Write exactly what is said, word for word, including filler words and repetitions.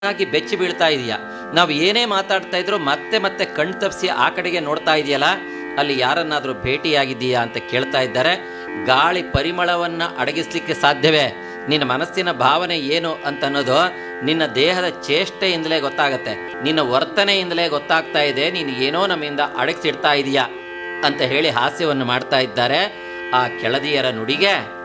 ಆಗಿ ಬೆಚ್ಚಿ ಬೀಳ್ತಾ ಇದೆಯಾ? ನಾವು ಏನೇ ಮಾತಾಡ್ತಾ ಇದ್ರು ಮತ್ತೆ ಮತ್ತೆ ಕಣ್ ತಪ್ಪಿಸಿ ಆ ಕಡೆಗೆ ನೋಡ್ತಾ ಇದೆಯಲ್ಲ, ಅಲ್ಲಿ ಯಾರನ್ನಾದ್ರೂ ಭೇಟಿಯಾಗಿದ್ದೀಯಾ ಅಂತ ಕೇಳ್ತಾ ಇದ್ದಾರೆ. ಗಾಳಿ ಪರಿಮಳವನ್ನ ಅಡಗಿಸ್ಲಿಕ್ಕೆ ಸಾಧ್ಯವೇ? ನಿನ್ನ ಮನಸ್ಸಿನ ಭಾವನೆ ಏನು ಅಂತ ಅನ್ನೋದು ನಿನ್ನ ದೇಹದ ಚೇಷ್ಟೆಯಿಂದಲೇ ಗೊತ್ತಾಗತ್ತೆ, ನಿನ್ನ ವರ್ತನೆಯಿಂದಲೇ ಗೊತ್ತಾಗ್ತಾ ಇದೆ ನೀನು ಏನೋ ನಮ್ಮಿಂದ ಅಡಗಿಸಿಡ್ತಾ ಇದೀಯಾ ಅಂತ ಹೇಳಿ ಹಾಸ್ಯವನ್ನು ಮಾಡ್ತಾ ಇದ್ದಾರೆ. ಆ ಕೆಳದಿಯರ ನುಡಿಗೆ